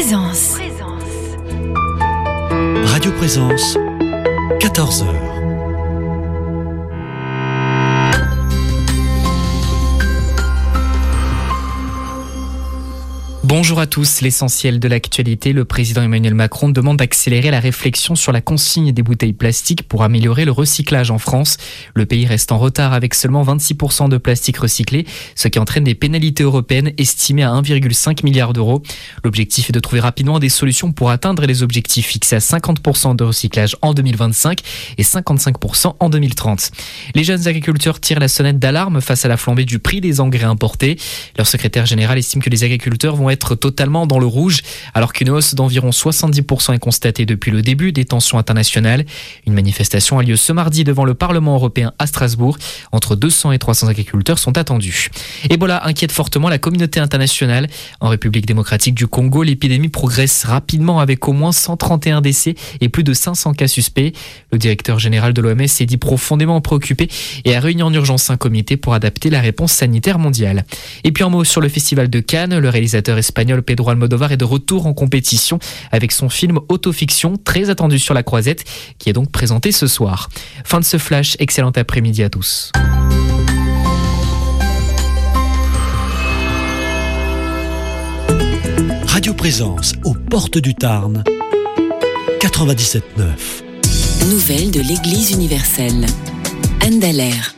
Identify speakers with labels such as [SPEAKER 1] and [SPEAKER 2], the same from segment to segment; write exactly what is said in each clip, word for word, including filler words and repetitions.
[SPEAKER 1] Présence.
[SPEAKER 2] Radio Présence, quatorze heures.
[SPEAKER 3] Bonjour à tous, l'essentiel de l'actualité, le président Emmanuel Macron demande d'accélérer la réflexion sur la consigne des bouteilles plastiques pour améliorer le recyclage en France. Le pays reste en retard avec seulement vingt-six pour cent de plastique recyclé, ce qui entraîne des pénalités européennes estimées à un virgule cinq milliard d'euros. L'objectif est de trouver rapidement des solutions pour atteindre les objectifs fixés à cinquante pour cent de recyclage en deux mille vingt-cinq et cinquante-cinq pour cent en deux mille trente. Les jeunes agriculteurs tirent la sonnette d'alarme face à la flambée du prix des engrais importés. Leur secrétaire général estime que les agriculteurs vont être totalement dans le rouge, alors qu'une hausse d'environ soixante-dix pour cent est constatée depuis le début des tensions internationales. Une manifestation a lieu ce mardi devant le Parlement européen à Strasbourg. Entre deux cents et trois cents agriculteurs sont attendus. Ebola inquiète fortement la communauté internationale. En République démocratique du Congo, l'épidémie progresse rapidement avec au moins cent trente et un décès et plus de cinq cents cas suspects. Le directeur général de l'O M S s'est dit profondément préoccupé et a réuni en urgence un comité pour adapter la réponse sanitaire mondiale. Et puis un mot sur le festival de Cannes. Le réalisateur espagnol Pedro Almodóvar est de retour en compétition avec son film Autofiction, très attendu sur la Croisette, qui est donc présenté ce soir. Fin de ce flash, excellent après-midi à tous.
[SPEAKER 2] Radio Présence, aux portes du Tarn, quatre-vingt-dix-sept neuf.
[SPEAKER 1] Nouvelles de l'Église universelle. Anne Dallaire.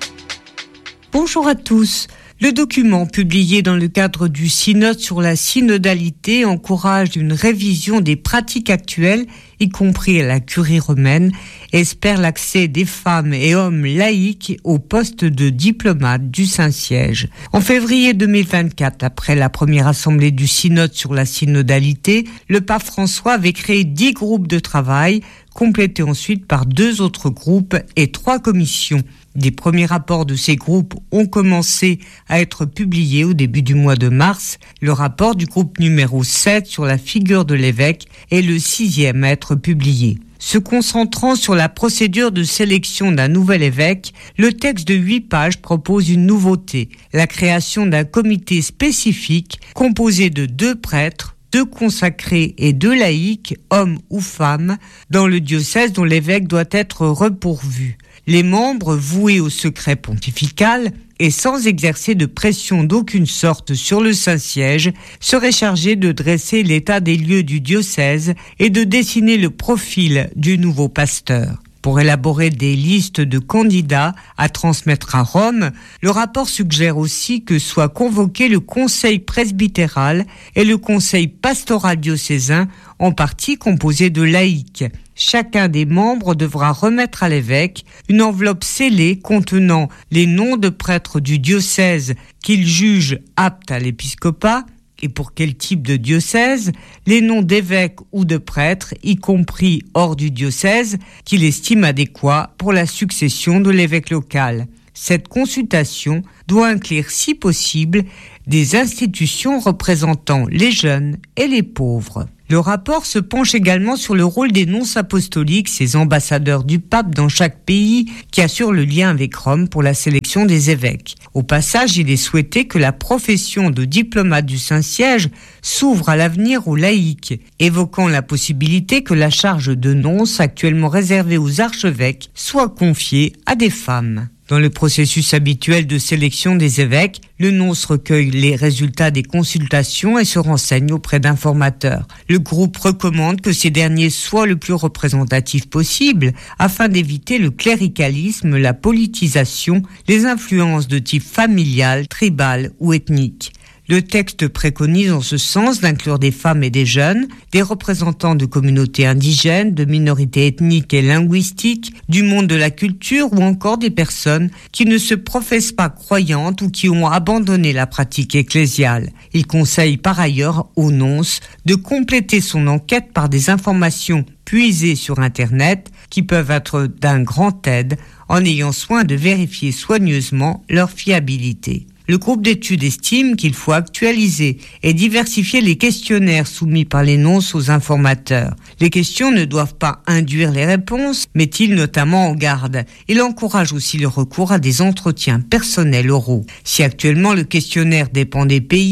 [SPEAKER 4] Bonjour à tous. Le document publié dans le cadre du synode sur la synodalité encourage une révision des pratiques actuelles, y compris à la curie romaine, et espère l'accès des femmes et hommes laïcs au poste de diplomate du Saint-Siège. En février deux mille vingt-quatre, après la première assemblée du synode sur la synodalité, le pape François avait créé dix groupes de travail, complétés ensuite par deux autres groupes et trois commissions. Des premiers rapports de ces groupes ont commencé à être publiés au début du mois de mars. Le rapport du groupe numéro sept sur la figure de l'évêque est le sixième à être publié. Se concentrant sur la procédure de sélection d'un nouvel évêque, le texte de huit pages propose une nouveauté, la création d'un comité spécifique composé de deux prêtres, deux consacrés et deux laïcs, hommes ou femmes, dans le diocèse dont l'évêque doit être repourvu. Les membres, voués au secret pontifical et sans exercer de pression d'aucune sorte sur le Saint-Siège, seraient chargés de dresser l'état des lieux du diocèse et de dessiner le profil du nouveau pasteur. Pour élaborer des listes de candidats à transmettre à Rome, le rapport suggère aussi que soient convoqués le conseil presbytéral et le conseil pastoral diocésain, en partie composé de laïcs. Chacun des membres devra remettre à l'évêque une enveloppe scellée contenant les noms de prêtres du diocèse qu'il juge aptes à l'épiscopat, et pour quel type de diocèse, les noms d'évêques ou de prêtres, y compris hors du diocèse, qu'il estime adéquats pour la succession de l'évêque local. Cette consultation doit inclure, si possible, des institutions représentant les jeunes et les pauvres. Le rapport se penche également sur le rôle des nonces apostoliques, ces ambassadeurs du pape dans chaque pays qui assurent le lien avec Rome pour la sélection des évêques. Au passage, il est souhaité que la profession de diplomate du Saint-Siège s'ouvre à l'avenir aux laïcs, évoquant la possibilité que la charge de nonce, actuellement réservée aux archevêques, soit confiée à des femmes. Dans le processus habituel de sélection des évêques, le nonce recueille les résultats des consultations et se renseigne auprès d'informateurs. Le groupe recommande que ces derniers soient le plus représentatifs possible afin d'éviter le cléricalisme, la politisation, les influences de type familial, tribal ou ethnique. Le texte préconise en ce sens d'inclure des femmes et des jeunes, des représentants de communautés indigènes, de minorités ethniques et linguistiques, du monde de la culture ou encore des personnes qui ne se professent pas croyantes ou qui ont abandonné la pratique ecclésiale. Il conseille par ailleurs au nonce de compléter son enquête par des informations puisées sur Internet qui peuvent être d'un grand aide en ayant soin de vérifier soigneusement leur fiabilité. Le groupe d'études estime qu'il faut actualiser et diversifier les questionnaires soumis par les nonces aux informateurs. Les questions ne doivent pas induire les réponses, met-il notamment en garde. Il encourage aussi le recours à des entretiens personnels oraux. Si actuellement le questionnaire dépend des pays,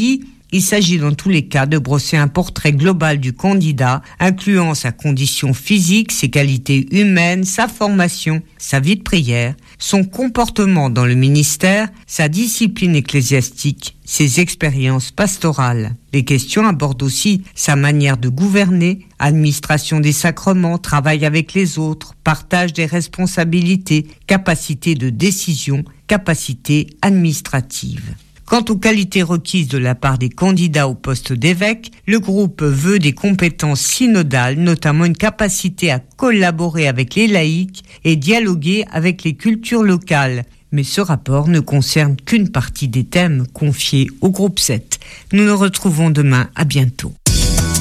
[SPEAKER 4] Il s'agit dans tous les cas de brosser un portrait global du candidat, incluant sa condition physique, ses qualités humaines, sa formation, sa vie de prière, son comportement dans le ministère, sa discipline ecclésiastique, ses expériences pastorales. Les questions abordent aussi sa manière de gouverner, administration des sacrements, travail avec les autres, partage des responsabilités, capacité de décision, capacité administrative. Quant aux qualités requises de la part des candidats au poste d'évêque, le groupe veut des compétences synodales, notamment une capacité à collaborer avec les laïcs et dialoguer avec les cultures locales. Mais ce rapport ne concerne qu'une partie des thèmes confiés au groupe sept. Nous nous retrouvons demain. À bientôt.